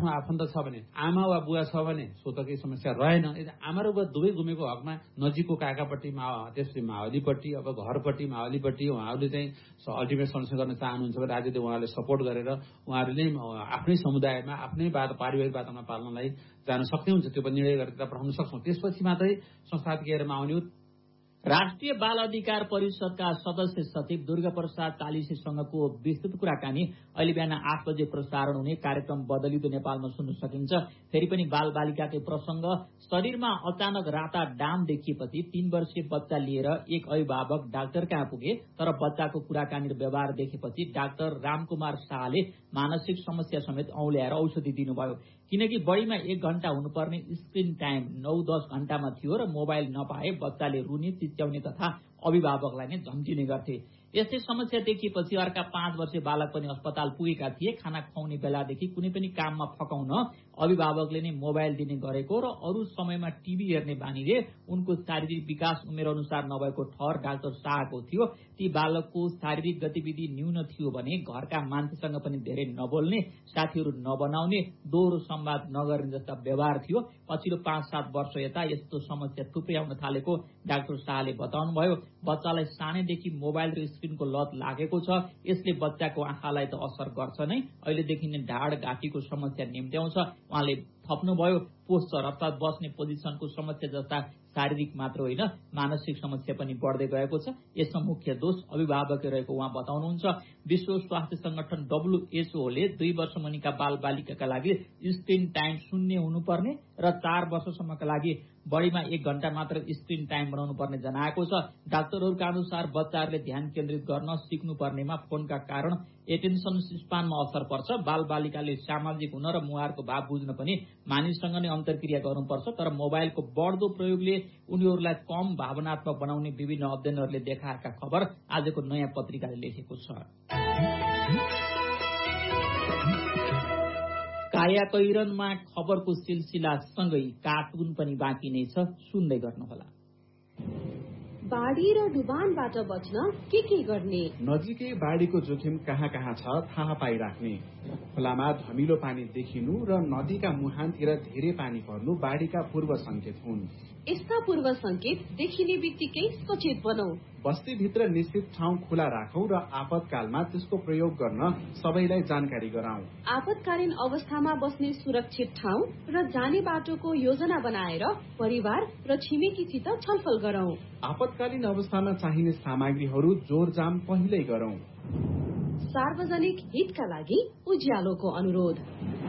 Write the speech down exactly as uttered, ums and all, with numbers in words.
आफ्नो आफन्त छ भने, आमा वा बुवा छ भने सो त केही समस्या रहेन। आमा र बुवा दुवै गुमेको हकमा नजिकको काकापट्टि, त्यसपछि माओलीपट्टि, अब घरपट्टि माओलीपट्टि उहाँहरूले चाहिँ अल्टिमेट सल्युसन गर्न चाहनुहुन्छ भने राज्यले उहाँहरूले सपोर्ट गरेर उहाँहरूले आफ्नै समुदायमा आफ्नै बात पारिवारिक वातावरणमा पाल्नलाई जान सक्ने हुन्छ। त्यो पनि निर्णय गरेर पठाउन सक्छौँ। त्यसपछि मात्रै संस्थागत हेरेरमा आउने हो। राष्ट्रिय बाल अधिकार परिषदका सदस्य सचिव दुर्गा प्रसाद चालिसेसँगको विस्तृत कुराकानी अहिले बिहान आठ बजे प्रसारण हुने कार्यक्रम बदलिदो नेपालमा सुन्न सकिन्छ। फेरि पनि बाल बालिकाकै प्रसंग। शरीरमा अचानक राता डाम देखिएपछि तीन वर्षीय बच्चा लिएर एक अभिभावक डाक्टर कहाँ पुगे, तर बच्चाको कुराकानी र व्यवहार देखेपछि डाक्टर रामकुमार शाहले मानसिक समस्या समेत औल्याएर औषधि दिनुभयो। किनकि बढीमा एक घण्टा हुनुपर्ने स्क्रिन टाइम नौ दस घण्टामा थियो र मोबाइल नपाए बच्चाले रुने, चिच्याउने तथा अभिभावकलाई नै झम्टिने गर्थे। यस्तै समस्या देखिएपछि अर्का पाँच वर्षीय बालक पनि अस्पताल पुगेका थिए। खाना खुवाउने बेलादेखि कुनै पनि काममा फकाउन अभिभावकले नै मोबाइल दिने गरेको र अरू समयमा टिभी हेर्ने बानीले उनको शारीरिक विकास उमेर अनुसार नभएको ठहर डाक्टर शाहको थियो। ती बालकको शारीरिक गतिविधि न्यून थियो भने घरका मान्छेसँग पनि धेरै नबोल्ने, साथीहरू नबनाउने, दोहोरो संवाद नगर्ने जस्ता व्यवहार थियो। पछिल्लो पाँच सात वर्ष यता यस्तो समस्या थुप्रै आउन थालेको डाक्टर शाहले बताउनुभयो। बच्चालाई सानैदेखि मोबाइल र स्क्रिनको लत लागेको छ। यसले बच्चाको आँखालाई त असर गर्छ नै, अहिलेदेखि नै ढाड घाँटीको समस्या निम्त्याउँछ। उहाँले थप्नुभयो, पोस्चर अर्थात बस्ने पोजिसनको समस्या जस्ता शारीरिक मात्र होइन, मानसिक समस्या पनि बढ्दै गएको छ। यसमा मुख्य दोष अभिभावकै रहेको उहाँ बताउनुहुन्छ। विश्व स्वास्थ्य संगठन डब्ल्युएचओले दुई वर्ष मुनिका बाल बालिकाका लागि स्क्रिन टाइम शून्य हुनुपर्ने र चार वर्षसम्मका लागि बढीमा एक घण्टा मात्र स्क्रिन टाइम बनाउनु पर्ने जनाएको छ। डाक्टरहरूका अनुसार बच्चाहरूले ध्यान केन्द्रित गर्न सिक्नुपर्नेमा फोनका कारण एटेन्सन स्पानमा असर पर्छ। बाल बालिकाले सामाजिक हुन र मुहारको भाव बुझ्न पनि मानिससँग नै अन्तर्क्रिया गर्नुपर्छ। तर मोबाइलको बढ्दो प्रयोगले उनीहरूलाई कम भावनात्मक बनाउने विभिन्न अध्ययनहरूले देखाएका खबर आजको नयाँ पत्रिकाले लेखेको छ। काया कैरनमा खबरको सिलसिला सँगै कार्टुन पनि बाँकी नै छ, सुन्दै गर्नुहोला। बाढी र डुबानबाट बच्न के के गर्ने? नजिकै बाढीको जोखिम कहाँ कहाँ छ थाहा पाइराख्ने। खोलामा धमिलो पानी देखिनु र नदीका मुहानतिर धेरै पानी पर्नु बाढीका पूर्व संकेत हुन्। यस्ता पूर्व संकेत देखिने बित्तिकै सचेत बनौ। बस्तीभित्र निश्चित ठाउँ खुला राखौं र आपतकालमा त्यसको प्रयोग गर्न सबैलाई जानकारी गराउँ। आपतकालीन अवस्थामा बस्ने सुरक्षित ठाउँ र जाने बाटोको योजना बनाएर परिवार र छिमेकीसित छलफल गरौं। आपतकालीन अवस्थामा चाहिने सामग्रीहरू जोरजाम पहिल्यै गरौं। सार्वजनिक हितका लागि उज्यालोको अनुरोध।